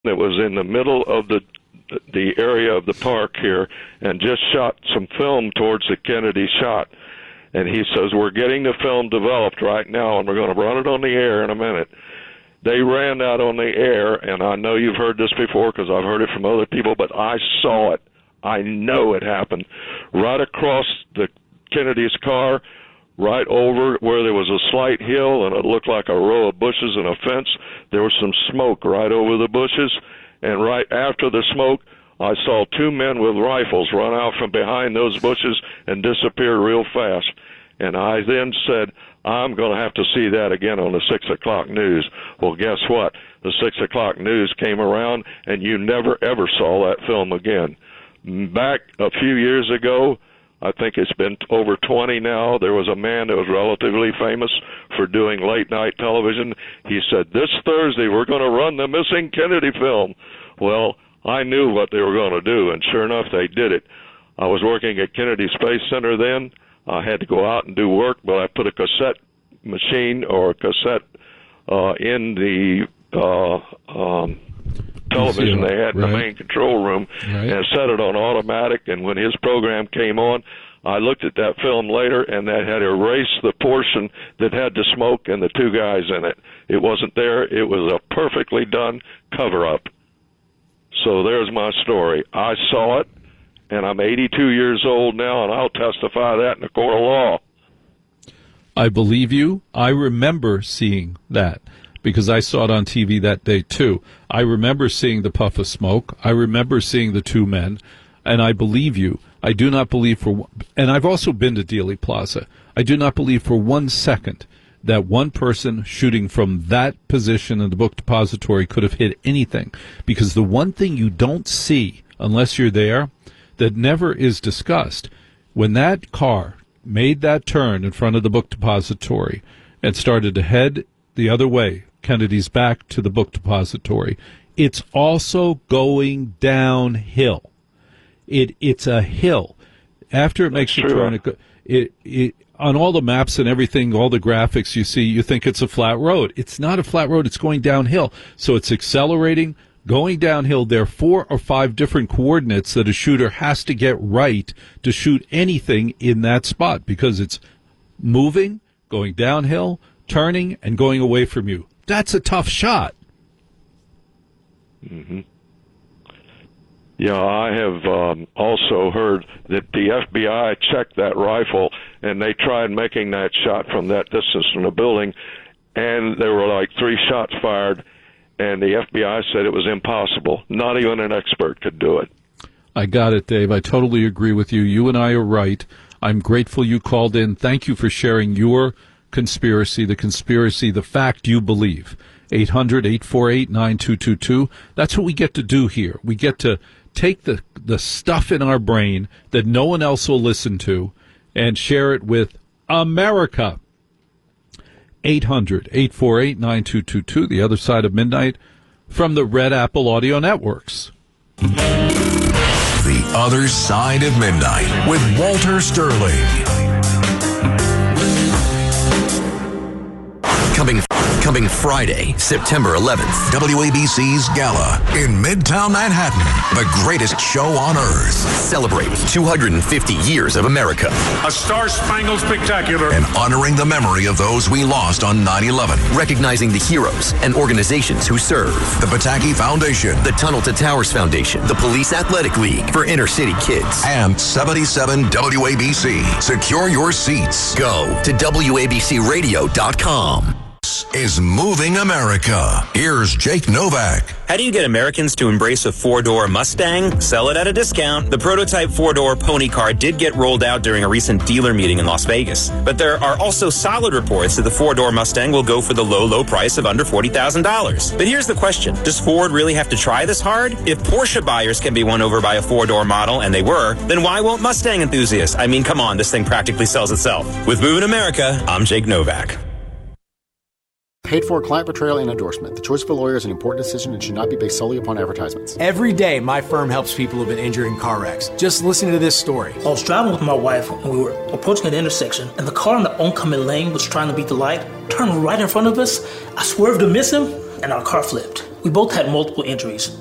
that was in the middle of the area of the park here and just shot some film towards the Kennedy shot. And he says, we're getting the film developed right now, and we're going to run it on the air in a minute. They ran that on the air, and I know you've heard this before because I've heard it from other people, but I saw it. I know it happened. Right across the Kennedy's car, right over where there was a slight hill, and it looked like a row of bushes and a fence, there was some smoke right over the bushes. And right after the smoke, I saw two men with rifles run out from behind those bushes and disappear real fast. And I then said, I'm going to have to see that again on the 6 o'clock news. Well, guess what? The 6 o'clock news came around, and you never, ever saw that film again. Back a few years ago, I think it's been over 20 now, there was a man that was relatively famous for doing late-night television. He said, this Thursday we're going to run the Missing Kennedy film. Well, I knew what they were going to do, and sure enough, they did it. I was working at Kennedy Space Center then. I had to go out and do work, but I put a cassette machine or a cassette in the television they had in the main control room and set it on automatic. And when his program came on, I looked at that film later, and that had erased the portion that had the smoke and the two guys in it. It wasn't there. It was a perfectly done cover-up. So there's my story. I saw it, and I'm 82 years old now, and I'll testify that in the court of law. I believe you. I remember seeing that because I saw it on TV that day, too. I remember seeing the puff of smoke. I remember seeing the two men, and I believe you. I do not believe and I've also been to Dealey Plaza. I do not believe for 1 second that one person shooting from that position in the book depository could have hit anything, because the one thing you don't see unless you're there that never is discussed, when that car made that turn in front of the book depository and started to head the other way, Kennedy's back to the book depository, it's also going downhill. It's a hill. After it makes the turn, it on all the maps and everything, all the graphics you see, you think it's a flat road. It's not a flat road. It's going downhill. So it's accelerating, going downhill. There are 4 or 5 different coordinates that a shooter has to get right to shoot anything in that spot, because it's moving, going downhill, turning, and going away from you. That's a tough shot. Mm-hmm. Yeah, I have also heard that the FBI checked that rifle, and they tried making that shot from that distance from the building, and there were like 3 shots fired, and the FBI said it was impossible. Not even an expert could do it. I got it, Dave. I totally agree with you. You and I are right. I'm grateful you called in. Thank you for sharing your conspiracy, the fact you believe. 800-848-9222. That's what we get to do here. We get to take the stuff in our brain that no one else will listen to and share it with America. 800-848-9222, the other side of midnight, from the Red Apple Audio Networks. The Other Side of Midnight with Walter Sterling. Coming Friday, September 11th, WABC's Gala in Midtown Manhattan. The greatest show on earth. Celebrating 250 years of America. A Star-Spangled Spectacular. And honoring the memory of those we lost on 9/11. Recognizing the heroes and organizations who serve. The Pataki Foundation. The Tunnel to Towers Foundation. The Police Athletic League for inner city kids. And 77 WABC. Secure your seats. Go to WABCRadio.com. Is moving America. Here's Jake Novak. How do you get Americans to embrace a 4-door Mustang? Sell it at a discount. The prototype 4-door pony car did get rolled out during a recent dealer meeting in Las Vegas. But there are also solid reports that the 4-door Mustang will go for the low price of under $40,000. But here's the question. Does Ford really have to try this hard? If Porsche buyers can be won over by a 4-door model, and they were, then why won't Mustang enthusiasts? I mean, come on, this thing practically sells itself. With Moving America, I'm Jake Novak. Paid for client betrayal and endorsement. The choice of a lawyer is an important decision and should not be based solely upon advertisements. Every day, my firm helps people who've been injured in car wrecks. Just listen to this story. I was driving with my wife, and we were approaching an intersection, and the car in the oncoming lane was trying to beat the light, turned right in front of us. I swerved to miss him, and our car flipped. We both had multiple injuries.